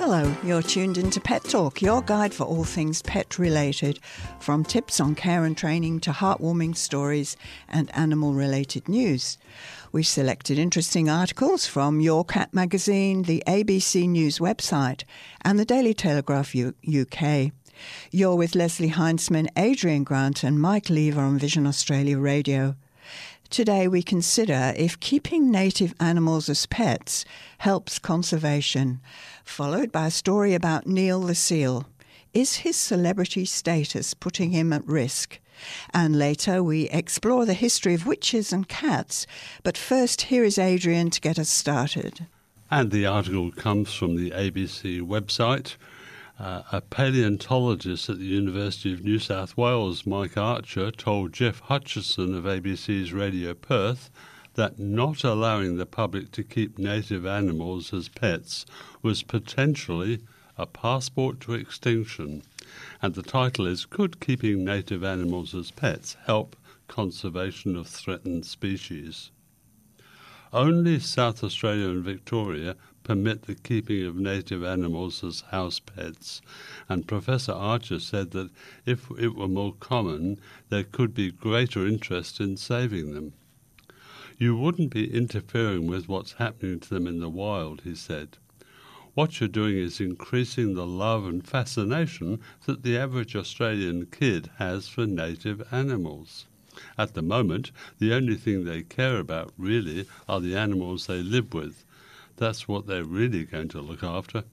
Hello, you're tuned into Pet Talk, your guide for all things pet-related, from tips on care and training to heartwarming stories and animal-related news. We've selected interesting articles from Your Cat magazine, the ABC News website, and the Daily Telegraph UK. You're with Leslie Heinzman, Adrian Grant and Mike Lever on Vision Australia Radio. Today we consider if keeping native animals as pets helps conservation, followed by a story about Neil the seal. Is his celebrity status putting him at risk? And later we explore the history of witches and cats. But first, here is Adrian to get us started. And the article comes from the ABC website. A paleontologist at the University of New South Wales, Mike Archer, told Jeff Hutchison of ABC's Radio Perth that not allowing the public to keep native animals as pets was potentially a passport to extinction. And the title is, Could Keeping Native Animals as Pets Help Conservation of Threatened Species? Only South Australia and Victoria permit the keeping of native animals as house pets, and Professor Archer said that if it were more common, there could be greater interest in saving them. You wouldn't be interfering with what's happening to them in the wild, he said. What you're doing is increasing the love and fascination that the average Australian kid has for native animals. At the moment, the only thing they care about, really, are the animals they live with. That's what they're really going to look after.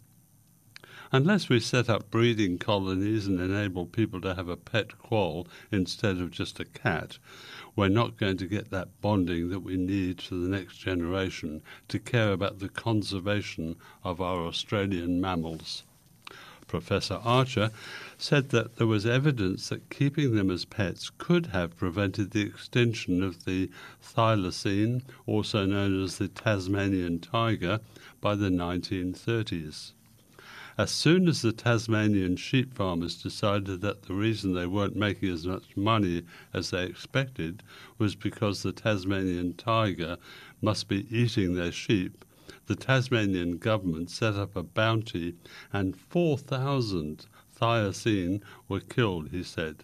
Unless we set up breeding colonies and enable people to have a pet quoll instead of just a cat, we're not going to get that bonding that we need for the next generation to care about the conservation of our Australian mammals. Professor Archer said that there was evidence that keeping them as pets could have prevented the extinction of the thylacine, also known as the Tasmanian tiger, by the 1930s. As soon as the Tasmanian sheep farmers decided that the reason they weren't making as much money as they expected was because the Tasmanian tiger must be eating their sheep, the Tasmanian government set up a bounty and 4,000 thylacine were killed, he said.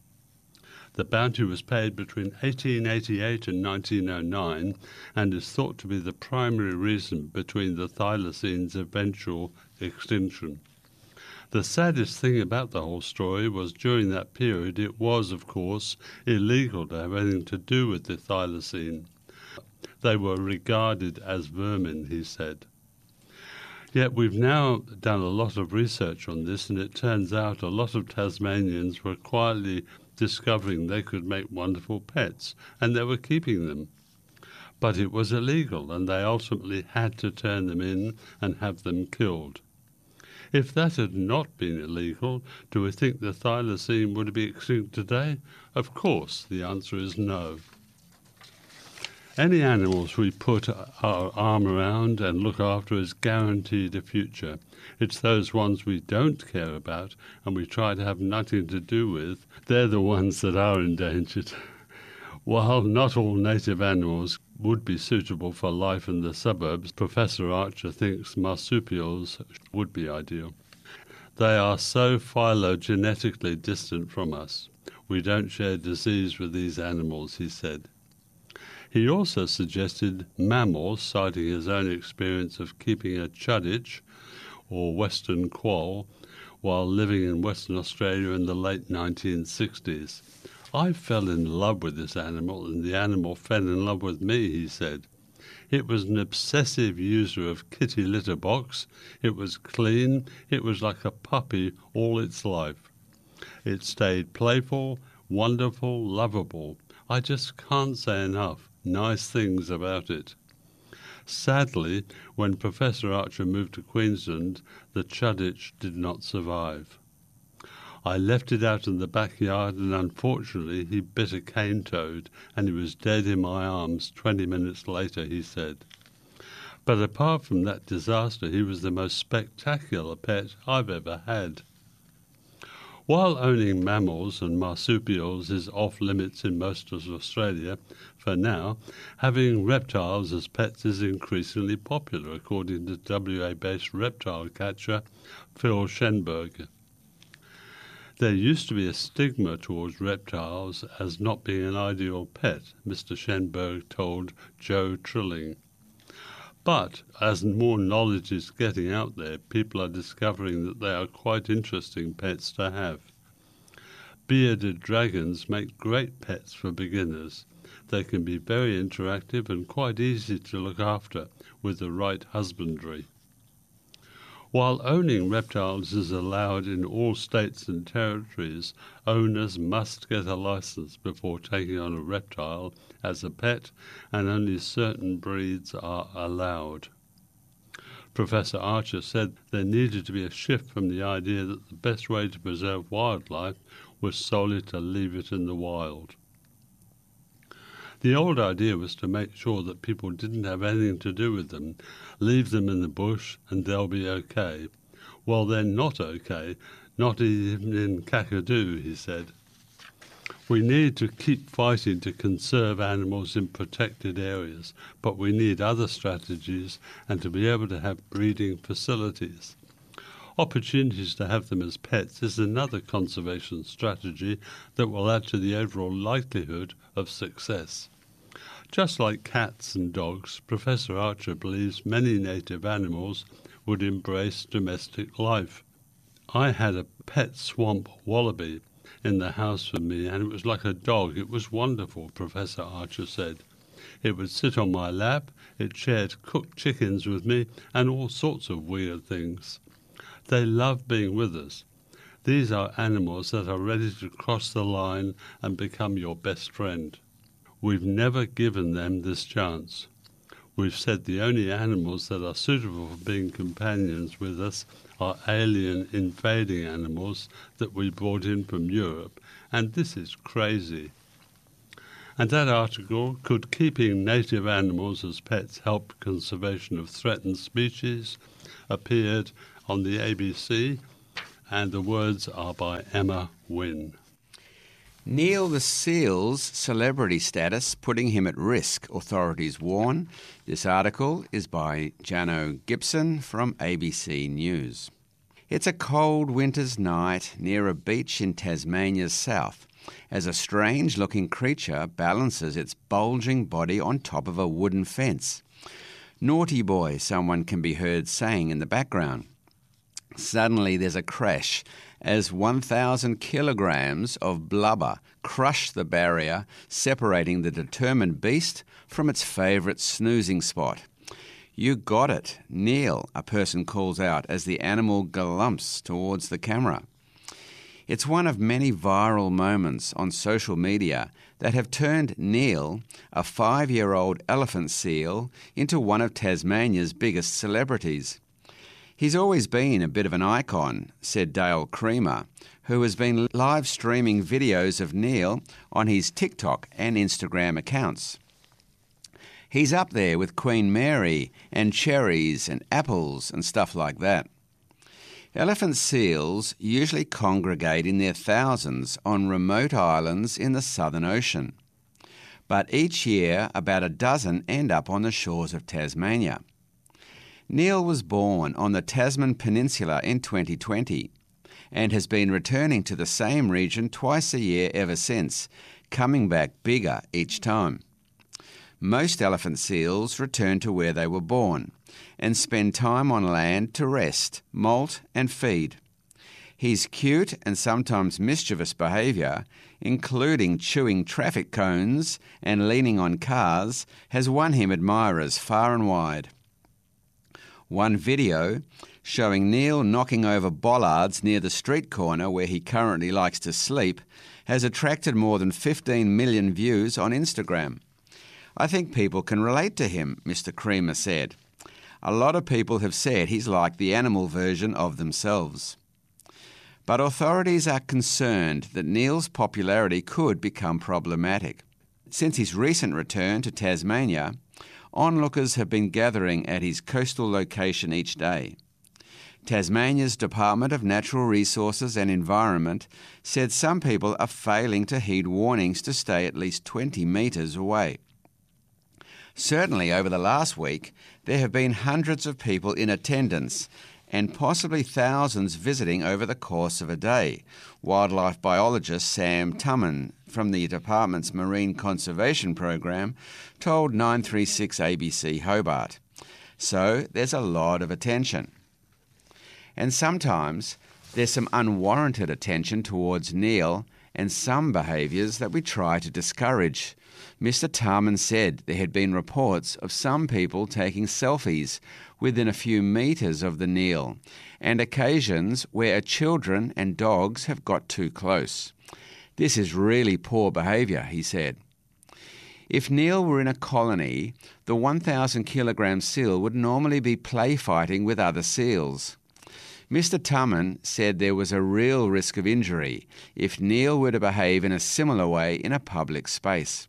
The bounty was paid between 1888 and 1909 and is thought to be the primary reason between the thylacine's eventual extinction. The saddest thing about the whole story was during that period it was, of course, illegal to have anything to do with the thylacine. They were regarded as vermin, he said. Yet we've now done a lot of research on this, and it turns out a lot of Tasmanians were quietly discovering they could make wonderful pets, and they were keeping them. But it was illegal, and they ultimately had to turn them in and have them killed. If that had not been illegal, do we think the thylacine would be extinct today? Of course, the answer is no. Any animals we put our arm around and look after is guaranteed a future. It's those ones we don't care about and we try to have nothing to do with, they're the ones that are endangered. While not all native animals would be suitable for life in the suburbs, Professor Archer thinks marsupials would be ideal. They are so phylogenetically distant from us. We don't share disease with these animals, he said. He also suggested mammals, citing his own experience of keeping a chuditch, or western quoll, while living in Western Australia in the late 1960s. I fell in love with this animal, and the animal fell in love with me, he said. It was an obsessive user of kitty litter box. It was clean. It was like a puppy all its life. It stayed playful, wonderful, lovable. I just can't say enough nice things about it. Sadly, when Professor Archer moved to Queensland, the chuditch did not survive. I left it out in the backyard and unfortunately he bit a cane toad and he was dead in my arms 20 minutes later, he said. But apart from that disaster, he was the most spectacular pet I've ever had. While owning mammals and marsupials is off limits in most of Australia, for now, having reptiles as pets is increasingly popular, according to WA-based reptile catcher Phil Schenberg. There used to be a stigma towards reptiles as not being an ideal pet, Mr. Schenberg told Joe Trilling. But as more knowledge is getting out there, people are discovering that they are quite interesting pets to have. Bearded dragons make great pets for beginners. They can be very interactive and quite easy to look after with the right husbandry. While owning reptiles is allowed in all states and territories, owners must get a license before taking on a reptile as a pet, and only certain breeds are allowed. Professor Archer said there needed to be a shift from the idea that the best way to preserve wildlife was solely to leave it in the wild. The old idea was to make sure that people didn't have anything to do with them, leave them in the bush and they'll be okay. Well, they're not okay, not even in Kakadu, he said. We need to keep fighting to conserve animals in protected areas, but we need other strategies and to be able to have breeding facilities. Opportunities to have them as pets is another conservation strategy that will add to the overall likelihood of success. Just like cats and dogs, Professor Archer believes many native animals would embrace domestic life. I had a pet swamp wallaby in the house with me, and it was like a dog. It was wonderful, Professor Archer said. It would sit on my lap, it shared cooked chickens with me, and all sorts of weird things. They love being with us. These are animals that are ready to cross the line and become your best friend. We've never given them this chance. We've said the only animals that are suitable for being companions with us are alien invading animals that we brought in from Europe, and this is crazy. And that article, Could Keeping Native Animals as Pets Help Conservation of Threatened Species?, appeared on the ABC, and the words are by Emma Wynne. Neil the Seal's celebrity status putting him at risk, authorities warn. This article is by Jano Gibson from ABC News. It's a cold winter's night near a beach in Tasmania's south as a strange-looking creature balances its bulging body on top of a wooden fence. "Naughty boy," someone can be heard saying in the background. Suddenly there's a crash as 1,000 kilograms of blubber crush the barrier separating the determined beast from its favourite snoozing spot. "You got it, Neil," a person calls out as the animal galumps towards the camera. It's one of many viral moments on social media that have turned Neil, a 5-year-old elephant seal, into one of Tasmania's biggest celebrities. "He's always been a bit of an icon," said Dale Creamer, who has been live streaming videos of Neil on his TikTok and Instagram accounts. "He's up there with Queen Mary and cherries and apples and stuff like that." Elephant seals usually congregate in their thousands on remote islands in the Southern Ocean. But each year, about a dozen end up on the shores of Tasmania. Neil was born on the Tasman Peninsula in 2020 and has been returning to the same region twice a year ever since, coming back bigger each time. Most elephant seals return to where they were born and spend time on land to rest, molt and feed. His cute and sometimes mischievous behaviour, including chewing traffic cones and leaning on cars, has won him admirers far and wide. One video showing Neil knocking over bollards near the street corner where he currently likes to sleep has attracted more than 15 million views on Instagram. "I think people can relate to him," Mr. Creamer said. "A lot of people have said he's like the animal version of themselves." But authorities are concerned that Neil's popularity could become problematic. Since his recent return to Tasmania, onlookers have been gathering at his coastal location each day. Tasmania's Department of Natural Resources and Environment said some people are failing to heed warnings to stay at least 20 metres away. Certainly over the last week, there have been hundreds of people in attendance and possibly thousands visiting over the course of a day, wildlife biologist Sam Tumman from the department's Marine Conservation Program told 936 ABC Hobart. So there's a lot of attention. And sometimes there's some unwarranted attention towards Neil and some behaviours that we try to discourage. Mr. Tarman said there had been reports of some people taking selfies within a few metres of the Neil, and occasions where children and dogs have got too close. This is really poor behaviour, he said. If Neil were in a colony, the 1,000 kilogram seal would normally be play fighting with other seals. Mr. Tumman said there was a real risk of injury if Neil were to behave in a similar way in a public space.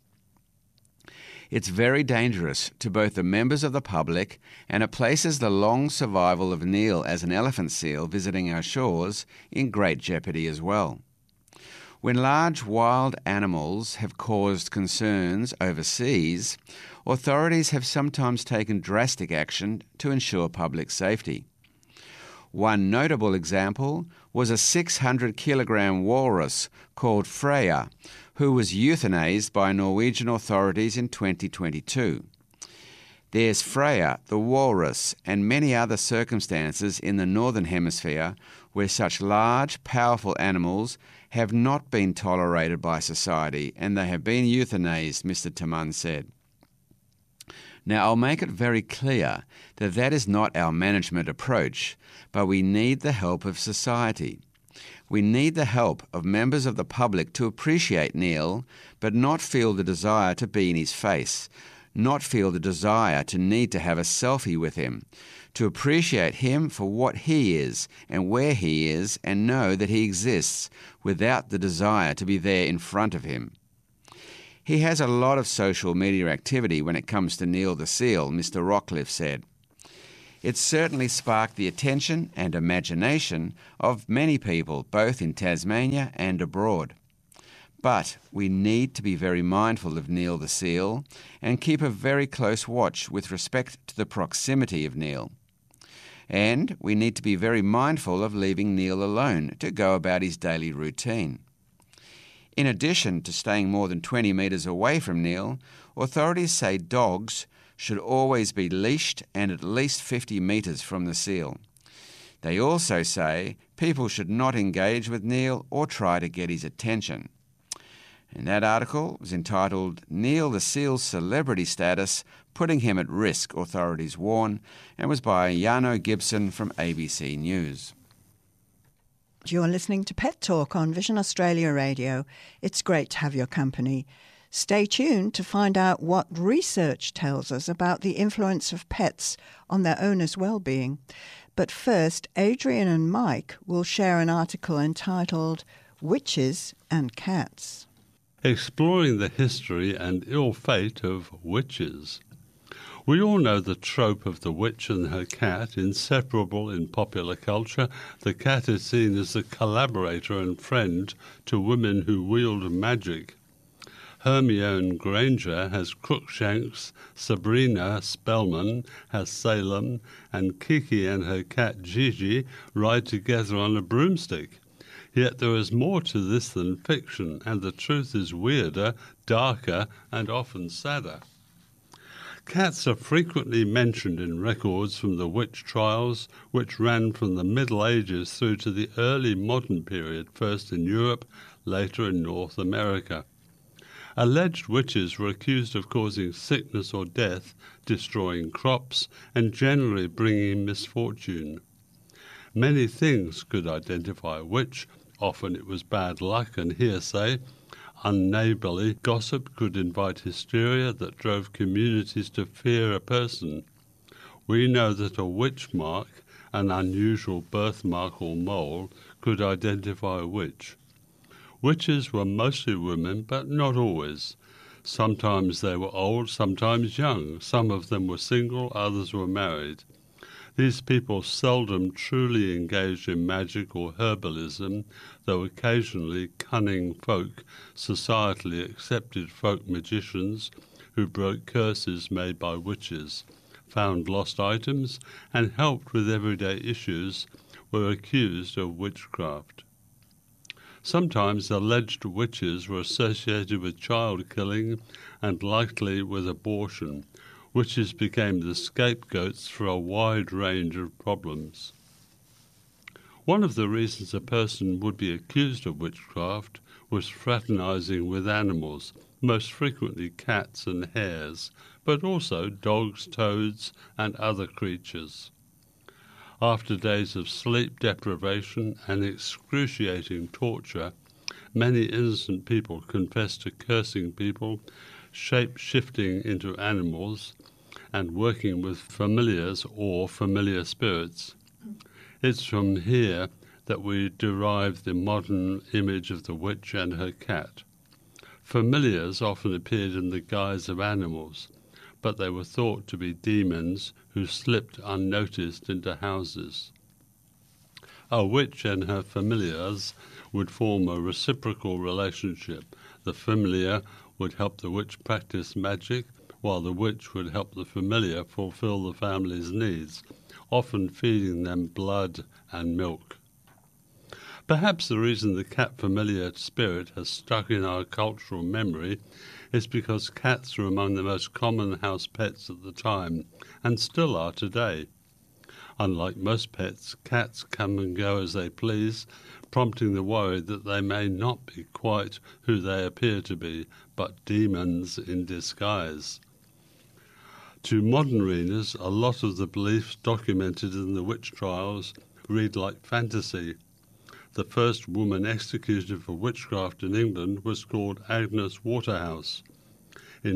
It's very dangerous to both the members of the public, and it places the long survival of Neil as an elephant seal visiting our shores in great jeopardy as well. When large wild animals have caused concerns overseas, authorities have sometimes taken drastic action to ensure public safety. One notable example was a 600-kilogram walrus called Freya, who was euthanized by Norwegian authorities in 2022. There's Freya, the walrus, and many other circumstances in the Northern Hemisphere where such large, powerful animals have not been tolerated by society and they have been euthanized, Mr. Taman said. Now, I'll make it very clear that that is not our management approach, but we need the help of society. We need the help of members of the public to appreciate Neil, but not feel the desire to be in his face, not feel the desire to need to have a selfie with him, to appreciate him for what he is and where he is and know that he exists without the desire to be there in front of him. He has a lot of social media activity when it comes to Neil the seal, Mr. Rockcliffe said. It certainly sparked the attention and imagination of many people, both in Tasmania and abroad. But we need to be very mindful of Neil the seal and keep a very close watch with respect to the proximity of Neil. And we need to be very mindful of leaving Neil alone to go about his daily routine. In addition to staying more than 20 metres away from Neil, authorities say dogs should always be leashed and at least 50 metres from the seal. They also say people should not engage with Neil or try to get his attention. And that article was entitled Neil the Seal's Celebrity Status, Putting Him at Risk, Authorities Warn, and was by Yano Gibson from ABC News. You're listening to Pet Talk on Vision Australia Radio. It's great to have your company. Stay tuned to find out what research tells us about the influence of pets on their owners' well-being. But first, Adrian and Mike will share an article entitled Witches and Cats. Exploring the history and ill fate of witches. We all know the trope of the witch and her cat, inseparable in popular culture. The cat is seen as the collaborator and friend to women who wield magic. Hermione Granger has Crookshanks, Sabrina Spellman has Salem, and Kiki and her cat Gigi ride together on a broomstick. Yet there is more to this than fiction, and the truth is weirder, darker, and often sadder. Cats are frequently mentioned in records from the witch trials, which ran from the Middle Ages through to the early modern period, first in Europe, later in North America. Alleged witches were accused of causing sickness or death, destroying crops, and generally bringing misfortune. Many things could identify a witch. Often it was bad luck and hearsay. Unneighbourly gossip could invite hysteria that drove communities to fear a person. We know that a witch mark, an unusual birthmark or mole, could identify a witch. Witches were mostly women, but not always. Sometimes they were old, sometimes young. Some of them were single, others were married. These people seldom truly engaged in magic or herbalism, though occasionally cunning folk societally accepted folk magicians who broke curses made by witches, found lost items, and helped with everyday issues, were accused of witchcraft. Sometimes alleged witches were associated with child killing and likely with abortion. Witches became the scapegoats for a wide range of problems. One of the reasons a person would be accused of witchcraft was fraternizing with animals, most frequently cats and hares, but also dogs, toads, and other creatures. After days of sleep deprivation and excruciating torture, many innocent people confessed to cursing people, shape-shifting into animals, and working with familiars or familiar spirits. It's from here that we derive the modern image of the witch and her cat. Familiars often appeared in the guise of animals, but they were thought to be demons who slipped unnoticed into houses. A witch and her familiars would form a reciprocal relationship. The familiar would help the witch practice magic, while the witch would help the familiar fulfill the family's needs, often feeding them blood and milk. Perhaps the reason the cat familiar spirit has stuck in our cultural memory is because cats were among the most common house pets at the time, and still are today. Unlike most pets, cats come and go as they please, prompting the worry that they may not be quite who they appear to be, but demons in disguise. To modern readers, a lot of the beliefs documented in the witch trials read like fantasy. The first woman executed for witchcraft in England was called Agnes Waterhouse. In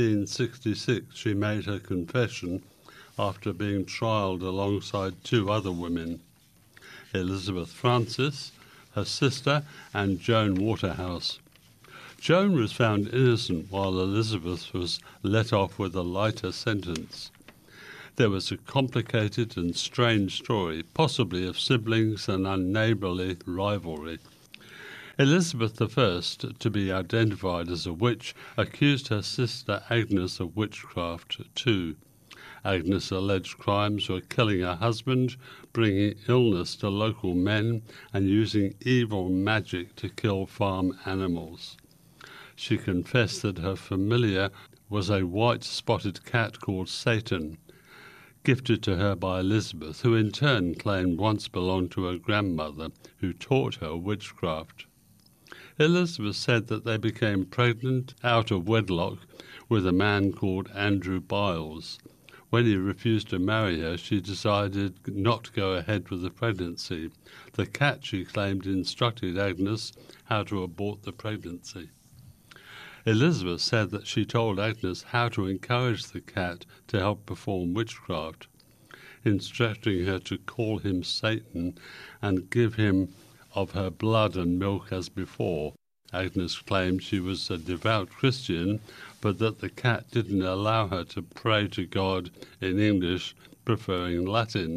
1566 she made her confession after being trialled alongside two other women, Elizabeth Francis, her sister, and Joan Waterhouse. Joan was found innocent while Elizabeth was let off with a lighter sentence. There was a complicated and strange story, possibly of siblings and unneighbourly rivalry. Elizabeth I, to be identified as a witch, accused her sister Agnes of witchcraft too. Agnes' alleged crimes were killing her husband, bringing illness to local men, and using evil magic to kill farm animals. She confessed that her familiar was a white-spotted cat called Satan, gifted to her by Elizabeth, who in turn claimed once belonged to her grandmother, who taught her witchcraft. Elizabeth said that they became pregnant out of wedlock with a man called Andrew Biles. When he refused to marry her, she decided not to go ahead with the pregnancy. The cat, she claimed, instructed Agnes how to abort the pregnancy. Elizabeth said that she told Agnes how to encourage the cat to help perform witchcraft, instructing her to call him Satan and give him of her blood and milk as before. Agnes claimed she was a devout Christian, but that the cat didn't allow her to pray to God in English, preferring Latin.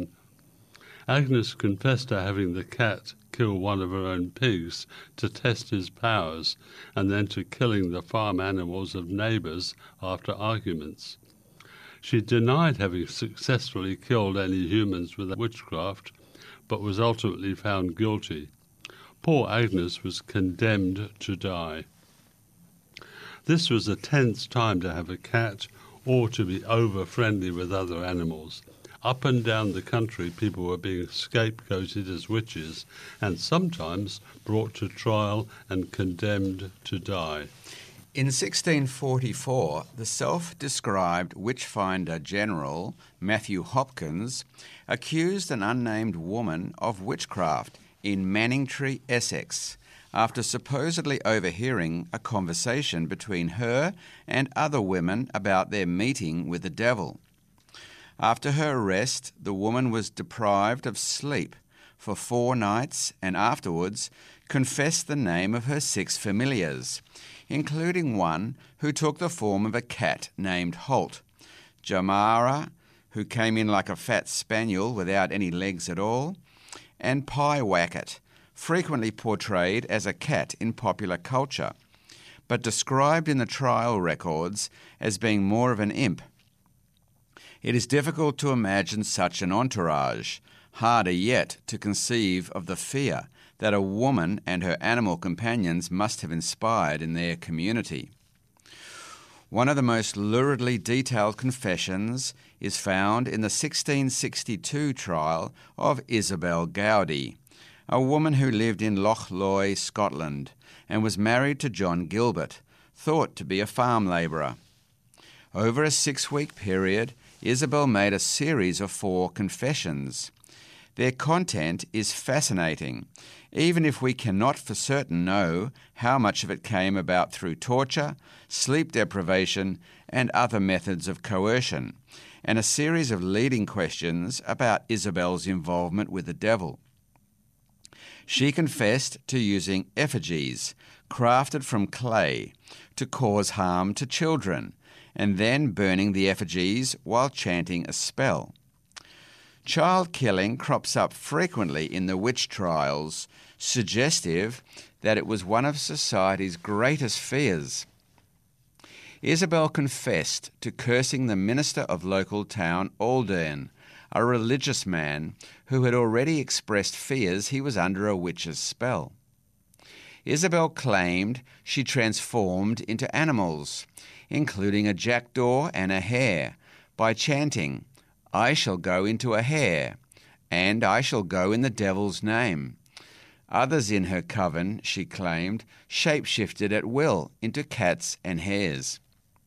Agnes confessed to having the cat kill one of her own pigs to test his powers, and then to killing the farm animals of neighbours after arguments. She denied having successfully killed any humans with witchcraft, but was ultimately found guilty. Poor Agnes was condemned to die. This was a tense time to have a cat or to be over-friendly with other animals. Up and down the country, people were being scapegoated as witches and sometimes brought to trial and condemned to die. In 1644, the self-described witchfinder general, Matthew Hopkins, accused an unnamed woman of witchcraft in Manningtree, Essex, after supposedly overhearing a conversation between her and other women about their meeting with the devil. After her arrest, the woman was deprived of sleep for 4 nights and afterwards confessed the name of her 6 familiars, including one who took the form of a cat named Holt, Jamara, who came in like a fat spaniel without any legs at all, and Pyewacket, frequently portrayed as a cat in popular culture, but described in the trial records as being more of an imp. It is difficult to imagine such an entourage, harder yet to conceive of the fear that a woman and her animal companions must have inspired in their community. One of the most luridly detailed confessions is found in the 1662 trial of Isabel Gowdy, a woman who lived in Loch Loy, Scotland, and was married to John Gilbert, thought to be a farm labourer. Over a 6-week period, Isabel made a series of 4 confessions. Their content is fascinating, even if we cannot for certain know how much of it came about through torture, sleep deprivation, and other methods of coercion, and a series of leading questions about Isabel's involvement with the devil. She confessed to using effigies crafted from clay to cause harm to children, and then burning the effigies while chanting a spell. Child killing crops up frequently in the witch trials, suggestive that it was one of society's greatest fears. Isabel confessed to cursing the minister of local town Aldern, a religious man who had already expressed fears he was under a witch's spell. Isabel claimed she transformed into animals, including a jackdaw and a hare, by chanting, "I shall go into a hare, and I shall go in the devil's name." Others in her coven, she claimed, shape-shifted at will into cats and hares.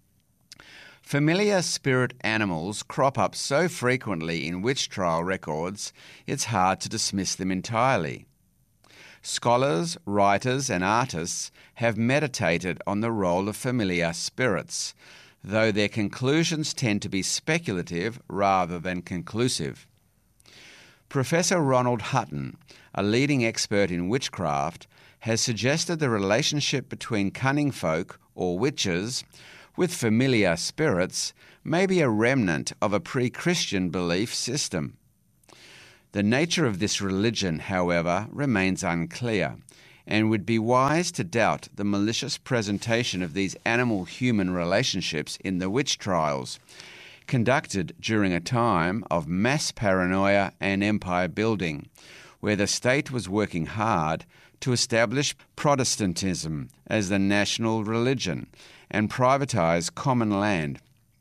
Familiar spirit animals crop up so frequently in witch trial records, it's hard to dismiss them entirely. Scholars, writers, and artists have meditated on the role of familiar spirits, though their conclusions tend to be speculative rather than conclusive. Professor Ronald Hutton, a leading expert in witchcraft, has suggested the relationship between cunning folk, or witches, with familiar spirits may be a remnant of a pre-Christian belief system. The nature of this religion, however, remains unclear, and would be wise to doubt the malicious presentation of these animal-human relationships in the witch trials, conducted during a time of mass paranoia and empire building, where the state was working hard to establish Protestantism as the national religion and privatise common land.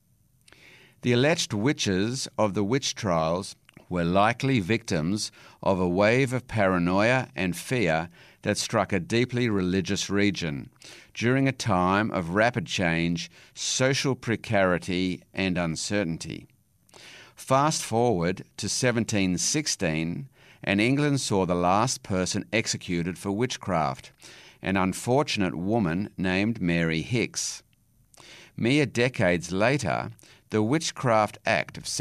The alleged witches of the witch trials were likely victims of a wave of paranoia and fear that struck a deeply religious region during a time of rapid change, social precarity and uncertainty. Fast forward to 1716, and England saw the last person executed for witchcraft, an unfortunate woman named Mary Hicks. Mere decades later, the Witchcraft Act of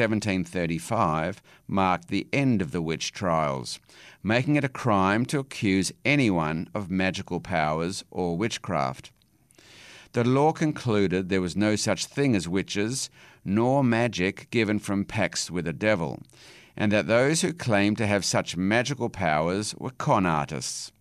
1735 marked the end of the witch trials, making it a crime to accuse anyone of magical powers or witchcraft. The law concluded there was no such thing as witches, nor magic given from pacts with the devil, and that those who claimed to have such magical powers were con artists.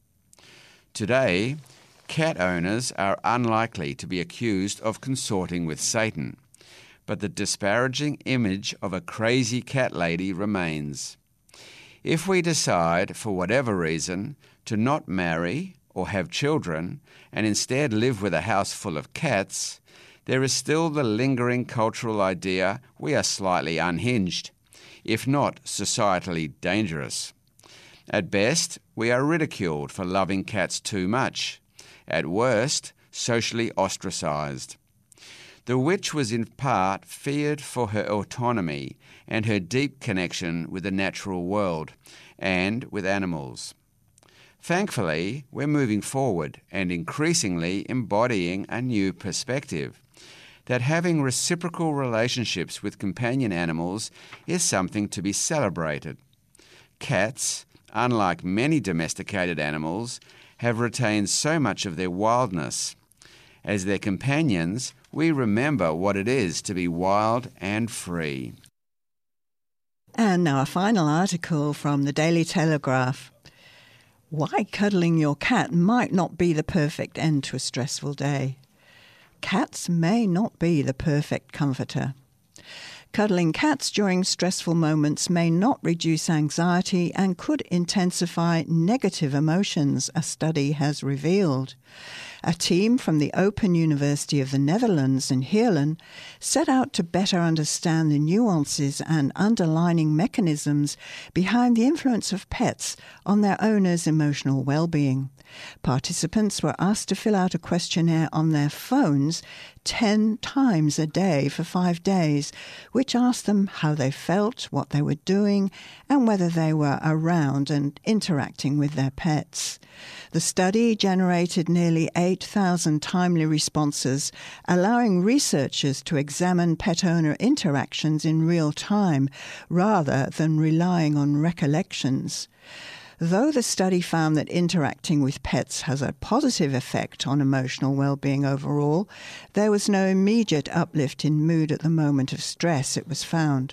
Today, cat owners are unlikely to be accused of consorting with Satan, but the disparaging image of a crazy cat lady remains. If we decide, for whatever reason, to not marry or have children and instead live with a house full of cats, there is still the lingering cultural idea we are slightly unhinged, if not societally dangerous. At best, we are ridiculed for loving cats too much. At worst, socially ostracised. The witch was in part feared for her autonomy and her deep connection with the natural world and with animals. Thankfully, we're moving forward and increasingly embodying a new perspective, that having reciprocal relationships with companion animals is something to be celebrated. Cats, unlike many domesticated animals, have retained so much of their wildness. As their companions, we remember what it is to be wild and free. And now a final article from the Daily Telegraph. Why cuddling your cat might not be the perfect end to a stressful day. Cats may not be the perfect comforter. Cuddling cats during stressful moments may not reduce anxiety and could intensify negative emotions, a study has revealed. A team from the Open University of the Netherlands in Heerlen set out to better understand the nuances and underlying mechanisms behind the influence of pets on their owners' emotional well-being. Participants were asked to fill out a questionnaire on their phones 10 times a day for 5 days, which asked them how they felt, what they were doing, and whether they were around and interacting with their pets. The study generated nearly 8,000 timely responses, allowing researchers to examine pet owner interactions in real time rather than relying on recollections. Though the study found that interacting with pets has a positive effect on emotional well-being overall, there was no immediate uplift in mood at the moment of stress, it was found.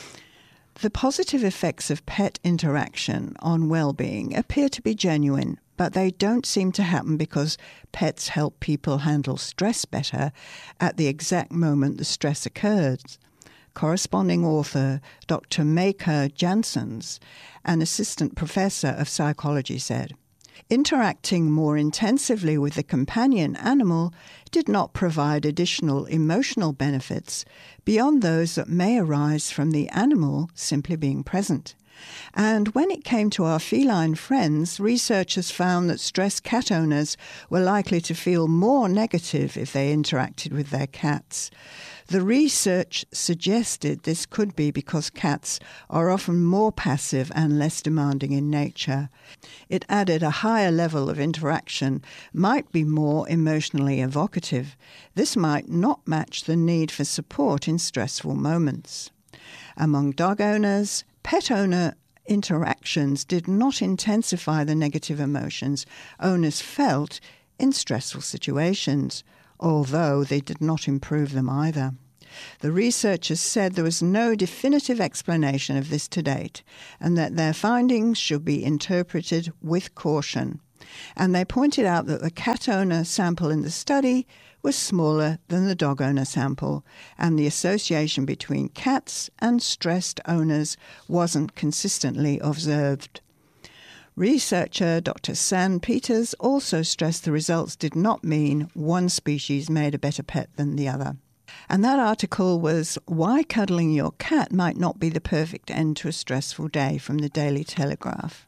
The positive effects of pet interaction on well-being appear to be genuine, but they don't seem to happen because pets help people handle stress better at the exact moment the stress occurs. Corresponding author Dr. Maike Janssens, an assistant professor of psychology, said, interacting more intensively with the companion animal did not provide additional emotional benefits beyond those that may arise from the animal simply being present. And when it came to our feline friends, researchers found that stressed cat owners were likely to feel more negative if they interacted with their cats. The research suggested this could be because cats are often more passive and less demanding in nature. It added a higher level of interaction might be more emotionally evocative. This might not match the need for support in stressful moments. Among dog owners, pet owner interactions did not intensify the negative emotions owners felt in stressful situations, although they did not improve them either. The researchers said there was no definitive explanation of this to date, and that their findings should be interpreted with caution. And they pointed out that the cat owner sample in the study was smaller than the dog owner sample, and the association between cats and stressed owners wasn't consistently observed. Researcher Dr. San Peters also stressed the results did not mean one species made a better pet than the other. And that article was Why Cuddling Your Cat Might Not Be the Perfect End to a Stressful Day from the Daily Telegraph.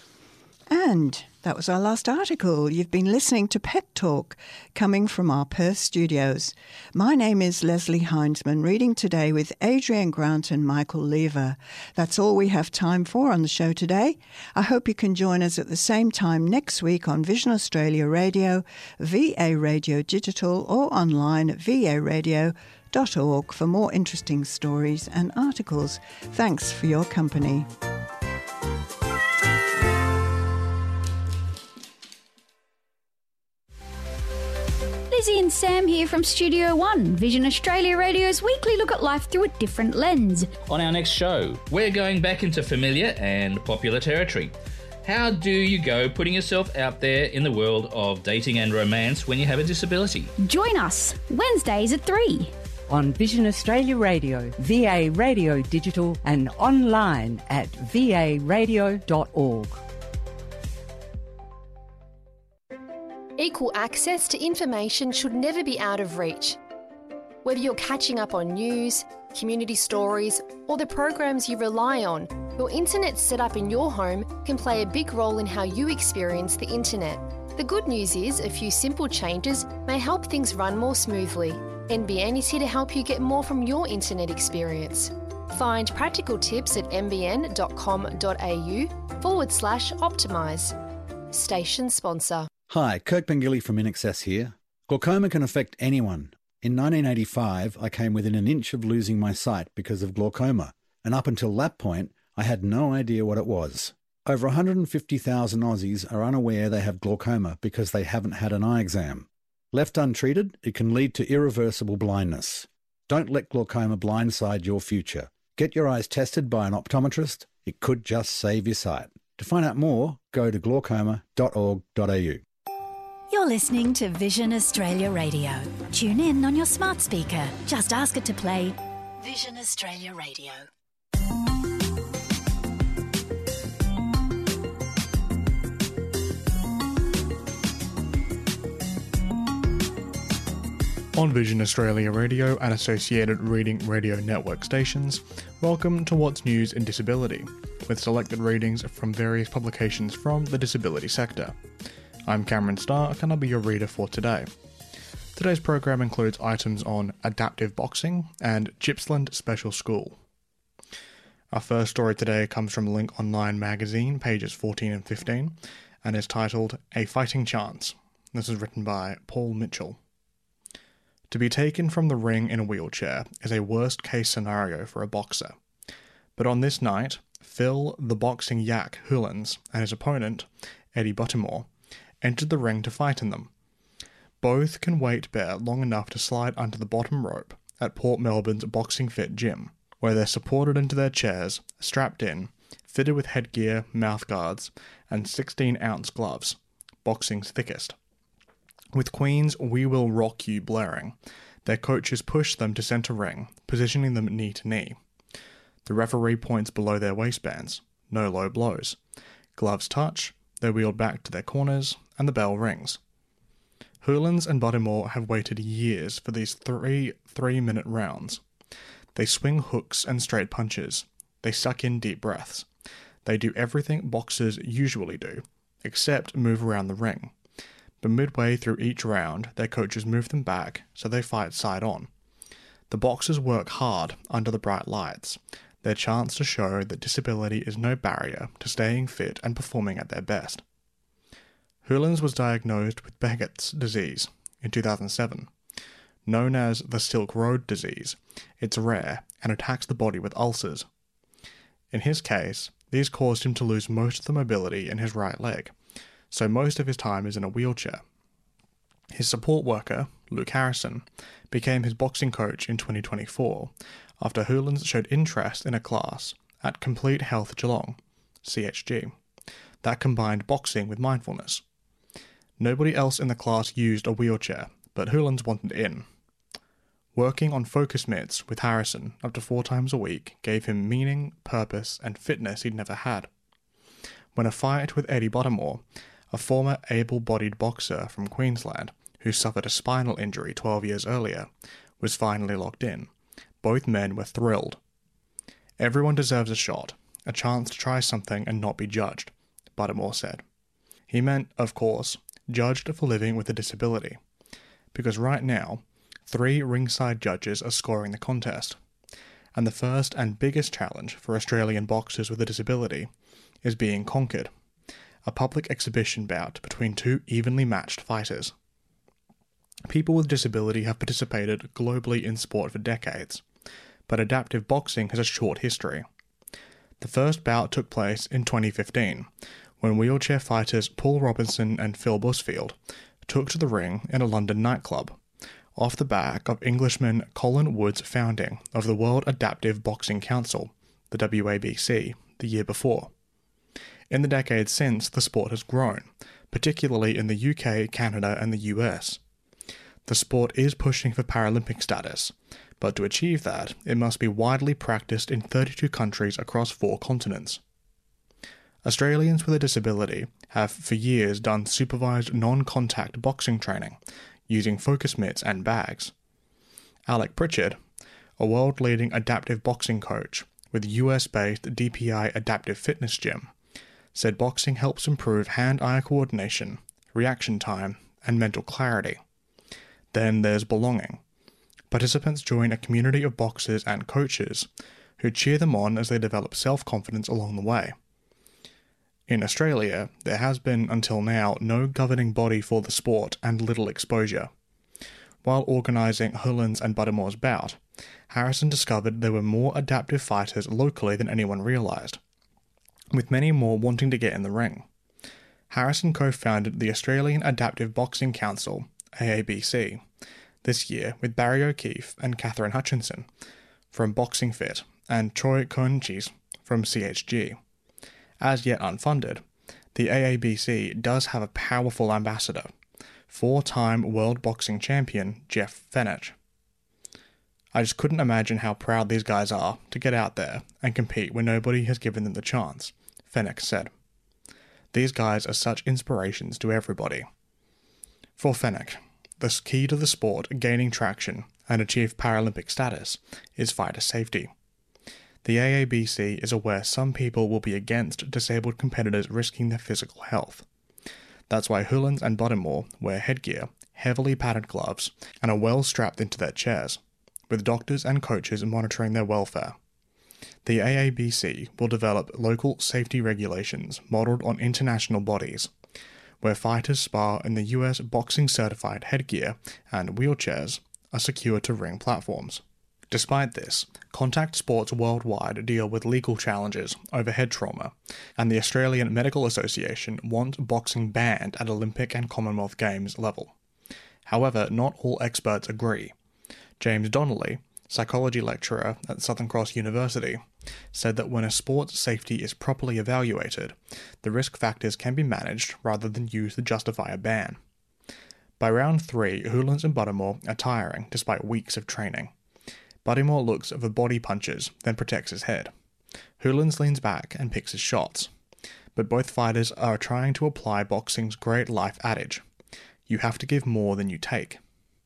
And that was our last article. You've been listening to Pet Talk, coming from our Perth studios. My name is Leslie Heinzman, reading today with Adrian Grant and Michael Lever. That's all we have time for on the show today. I hope you can join us at the same time next week on Vision Australia Radio, VA Radio Digital, or online at varadio.org for more interesting stories and articles. Thanks for your company. Lizzie and Sam here from Studio One, Vision Australia Radio's weekly look at life through a different lens. On our next show, we're going back into familiar and popular territory. How do you go putting yourself out there in the world of dating and romance when you have a disability? Join us Wednesdays at 3. On Vision Australia Radio, VA Radio Digital, and online at varadio.org. Equal access to information should never be out of reach. Whether you're catching up on news, community stories, or the programs you rely on, your internet setup in your home can play a big role in how you experience the internet. The good news is a few simple changes may help things run more smoothly. NBN is here to help you get more from your internet experience. Find practical tips at nbn.com.au/optimise. Station sponsor. Hi, Kirk Pengilly from InAccess here. Glaucoma can affect anyone. In 1985, I came within an inch of losing my sight because of glaucoma, and up until that point, I had no idea what it was. Over 150,000 Aussies are unaware they have glaucoma because they haven't had an eye exam. Left untreated, it can lead to irreversible blindness. Don't let glaucoma blindside your future. Get your eyes tested by an optometrist. It could just save your sight. To find out more, go to glaucoma.org.au. You're listening to Vision Australia Radio. Tune in on your smart speaker. Just ask it to play Vision Australia Radio. On Vision Australia Radio and associated Reading Radio Network stations, welcome to What's News in Disability, with selected readings from various publications from the disability sector. I'm Cameron Stark and I'll be your reader for today. Today's program includes items on adaptive boxing and Gippsland Special School. Our first story today comes from Link Online magazine, pages 14 and 15, and is titled A Fighting Chance. This is written by Paul Mitchell. To be taken from the ring in a wheelchair is a worst-case scenario for a boxer. But on this night, Phil the Boxing Yak Hulins and his opponent, Eddie Buttermore, entered the ring to fight in them. Both can weight bear long enough to slide under the bottom rope at Port Melbourne's Boxing Fit gym, where they're supported into their chairs, strapped in, fitted with headgear, mouthguards, and 16-ounce gloves, boxing's thickest. With Queen's We Will Rock You blaring, their coaches push them to centre ring, positioning them knee to knee. The referee points below their waistbands. No low blows. Gloves touch, they're wheeled back to their corners, and the bell rings. Hulins and Buttermore have waited years for these three-minute rounds. They swing hooks and straight punches. They suck in deep breaths. They do everything boxers usually do, except move around the ring. But midway through each round, their coaches move them back, so they fight side on. The boxers work hard under the bright lights, their chance to show that disability is no barrier to staying fit and performing at their best. Hulins was diagnosed with Behçet's disease in 2007. Known as the Silk Road disease, it's rare and attacks the body with ulcers. In his case, these caused him to lose most of the mobility in his right leg, so most of his time is in a wheelchair. His support worker, Luke Harrison, became his boxing coach in 2024 after Hulins showed interest in a class at Complete Health Geelong, CHG, that combined boxing with mindfulness. Nobody else in the class used a wheelchair, but Hulins wanted in. Working on focus mitts with Harrison up to 4 times a week gave him meaning, purpose, and fitness he'd never had. When a fight with Eddie Buttermore, a former able-bodied boxer from Queensland who suffered a spinal injury 12 years earlier, was finally locked in, both men were thrilled. Everyone deserves a shot, a chance to try something and not be judged, Buttermore said. He meant, of course, judged for living with a disability, because right now, 3 ringside judges are scoring the contest, and the first and biggest challenge for Australian boxers with a disability is being conquered. A public exhibition bout between 2 evenly matched fighters. People with disability have participated globally in sport for decades, but adaptive boxing has a short history. The first bout took place in 2015, when wheelchair fighters Paul Robinson and Phil Busfield took to the ring in a London nightclub, off the back of Englishman Colin Wood's founding of the World Adaptive Boxing Council, the WABC, the year before. In the decades since, the sport has grown, particularly in the UK, Canada, and the US. The sport is pushing for Paralympic status, but to achieve that, it must be widely practiced in 32 countries across 4 continents. Australians with a disability have for years done supervised non-contact boxing training, using focus mitts and bags. Alec Pritchard, a world-leading adaptive boxing coach with US-based DPI Adaptive Fitness Gym, said boxing helps improve hand-eye coordination, reaction time, and mental clarity. Then there's belonging. Participants join a community of boxers and coaches who cheer them on as they develop self-confidence along the way. In Australia, there has been until now no governing body for the sport and little exposure. While organising Hulins and Buttermore's bout, Harrison discovered there were more adaptive fighters locally than anyone realised, with many more wanting to get in the ring. Harrison co-founded the Australian Adaptive Boxing Council, AABC, this year with Barry O'Keefe and Catherine Hutchinson from Boxing Fit, and Troy Koenchis from CHG. As yet unfunded, the AABC does have a powerful ambassador, 4-time world boxing champion Jeff Fenech. I just couldn't imagine how proud these guys are to get out there and compete when nobody has given them the chance, Fenech said. These guys are such inspirations to everybody. For Fenech, the key to the sport gaining traction and achieve Paralympic status is fighter safety. The AABC is aware some people will be against disabled competitors risking their physical health. That's why Hulins and Bodymore wear headgear, heavily padded gloves, and are well strapped into their chairs, with doctors and coaches monitoring their welfare. The AABC will develop local safety regulations modelled on international bodies, where fighters spar in the US boxing-certified headgear and wheelchairs are secured to ring platforms. Despite this, contact sports worldwide deal with legal challenges over head trauma, and the Australian Medical Association wants boxing banned at Olympic and Commonwealth Games level. However, not all experts agree. James Donnelly, psychology lecturer at Southern Cross University, said that when a sport's safety is properly evaluated, the risk factors can be managed rather than used to justify a ban. By round 3, Hulins and Bodymore are tiring despite weeks of training. Bodymore looks for body punches, then protects his head. Hulins leans back and picks his shots. But both fighters are trying to apply boxing's great life adage: you have to give more than you take.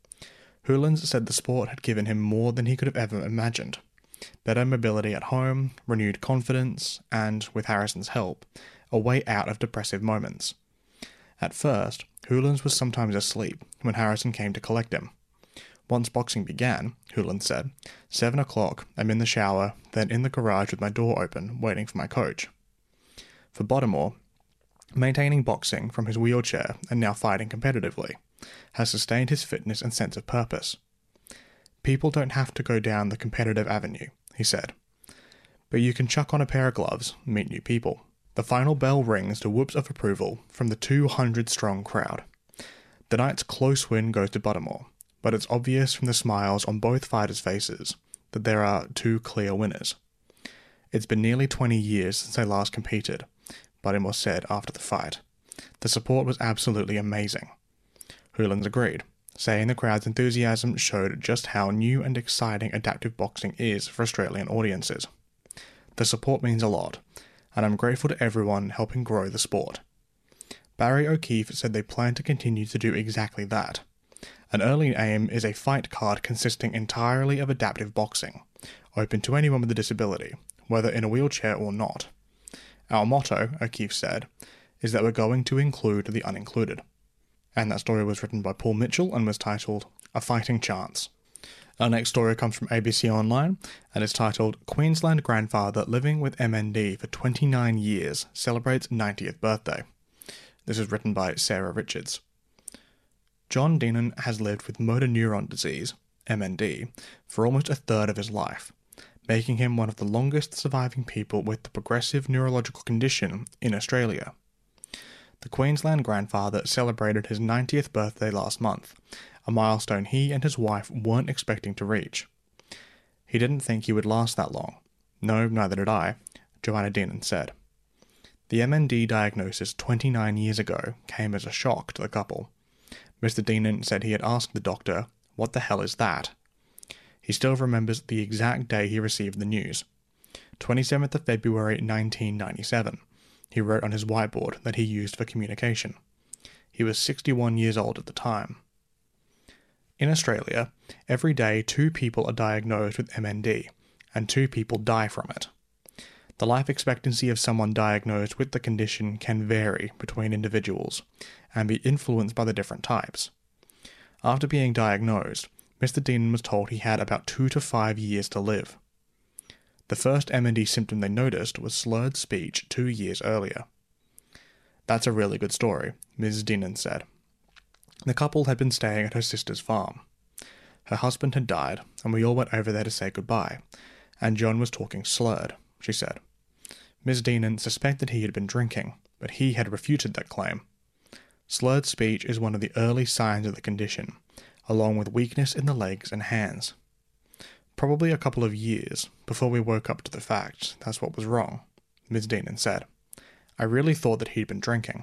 Hulins said the sport had given him more than he could have ever imagined. Better mobility at home, renewed confidence, and, with Harrison's help, a way out of depressive moments. At first, Hulins was sometimes asleep when Harrison came to collect him. Once boxing began, Hulins said, 7 o'clock, I'm in the shower, then in the garage with my door open, waiting for my coach. For Bodymore, maintaining boxing from his wheelchair and now fighting competitively has sustained his fitness and sense of purpose. People don't have to go down the competitive avenue, he said. But you can chuck on a pair of gloves, meet new people. The final bell rings to whoops of approval from the 200-strong crowd. The night's close win goes to Bodymore, but it's obvious from the smiles on both fighters' faces that there are 2 clear winners. It's been nearly 20 years since I last competed, Bodymore said after the fight. The support was absolutely amazing. Hulins agreed, saying the crowd's enthusiasm showed just how new and exciting adaptive boxing is for Australian audiences. The support means a lot, and I'm grateful to everyone helping grow the sport. Barry O'Keefe said they plan to continue to do exactly that. An early aim is a fight card consisting entirely of adaptive boxing, open to anyone with a disability, whether in a wheelchair or not. Our motto, O'Keefe said, is that we're going to include the unincluded. And that story was written by Paul Mitchell and was titled A Fighting Chance. Our next story comes from ABC Online and is titled Queensland Grandfather Living with MND for 29 Years Celebrates 90th Birthday. This is written by Sarah Richards. John Deenan has lived with motor neuron disease, MND, for almost a third of his life, making him one of the longest surviving people with the progressive neurological condition in Australia. The Queensland grandfather celebrated his 90th birthday last month, a milestone he and his wife weren't expecting to reach. He didn't think he would last that long. No, neither did I, Joanna Deenan said. The MND diagnosis 29 years ago came as a shock to the couple. Mr. Deenan said he had asked the doctor, "What the hell is that?" He still remembers the exact day he received the news. 27th of February 1997. He wrote on his whiteboard that he used for communication. He was 61 years old at the time. In Australia, every day 2 people are diagnosed with MND, and 2 people die from it. The life expectancy of someone diagnosed with the condition can vary between individuals, and be influenced by the different types. After being diagnosed, Mr. Deenan was told he had about 2 to 5 years to live. The first MND symptom they noticed was slurred speech 2 years earlier. That's a really good story, Ms. Deenan said. The couple had been staying at her sister's farm. Her husband had died, and we all went over there to say goodbye, and John was talking slurred, she said. Ms. Deenan suspected he had been drinking, but he had refuted that claim. Slurred speech is one of the early signs of the condition, along with weakness in the legs and hands. probably a couple of years before we woke up to the fact that's what was wrong, Ms. Deenan said. I really thought that he'd been drinking.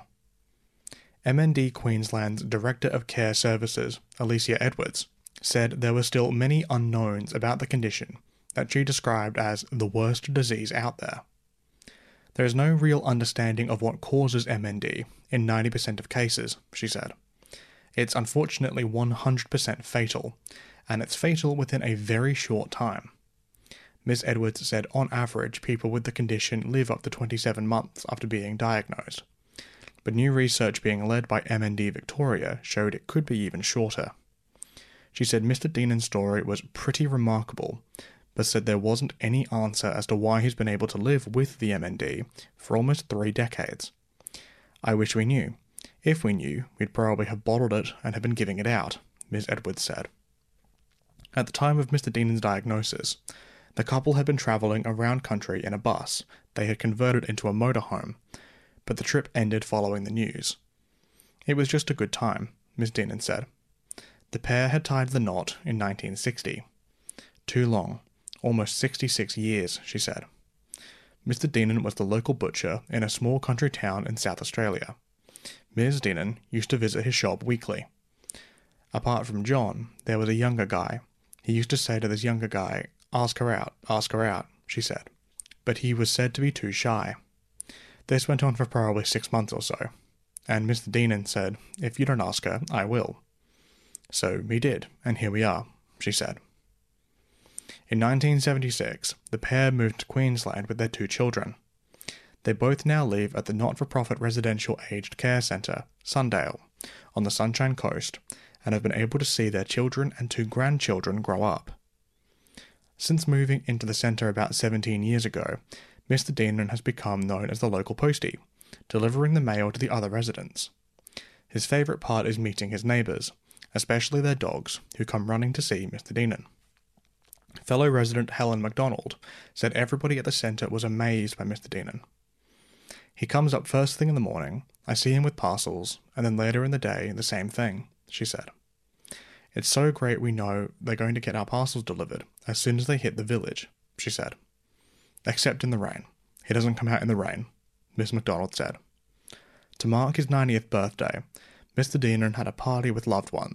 MND Queensland's Director of Care Services, Alicia Edwards, said there were still many unknowns about the condition that she described as the worst disease out there. There is no real understanding of what causes MND in 90% of cases, she said. It's unfortunately 100% fatal, and it's fatal within a very short time. Ms. Edwards said on average people with the condition live up to 27 months after being diagnosed, but new research being led by MND Victoria showed it could be even shorter. She said Mr. Deenan's story was pretty remarkable, but said there wasn't any answer as to why he's been able to live with the MND for almost 3 decades. I wish we knew. If we knew, we'd probably have bottled it and have been giving it out, Ms. Edwards said. At the time of Mr. Deenan's diagnosis, the couple had been travelling around country in a bus they had converted into a motorhome, but the trip ended following the news. It was just a good time, Ms. Deenan said. The pair had tied the knot in 1960. Too long. Almost 66 years, she said. Mr. Deenan was the local butcher in a small country town in South Australia. Ms. Deenan used to visit his shop weekly. Apart from John, there was a younger guy. He used to say to this younger guy, ask her out, she said. But he was said to be too shy. This went on for probably 6 months or so, and Mr. Deenan said, if you don't ask her, I will. So he did, and here we are, she said. In 1976, the pair moved to Queensland with their 2 children. They both now live at the not-for-profit residential aged care centre, Sundale, on the Sunshine Coast, and have been able to see their children and 2 grandchildren grow up. Since moving into the centre about 17 years ago, Mr. Deenan has become known as the local postie, delivering the mail to the other residents. His favourite part is meeting his neighbours, especially their dogs, who come running to see Mr. Deenan. Fellow resident Helen MacDonald said everybody at the centre was amazed by Mr. Deenan. He comes up first thing in the morning, I see him with parcels, and then later in the day the same thing, she said. It's so great we know they're going to get our parcels delivered as soon as they hit the village, she said. Except in the rain. He doesn't come out in the rain, Miss MacDonald said. To mark his 90th birthday, Mr. Deenan had a party with loved ones